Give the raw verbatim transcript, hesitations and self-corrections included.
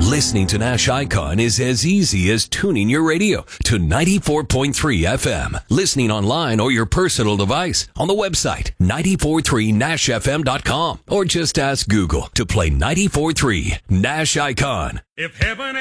Listening to Nash Icon is as easy as tuning your radio to ninety-four point three F M. Listening online or your personal device on the website nine four three nash f m dot com, or just ask Google to play ninety-four point three Nash Icon. If heaven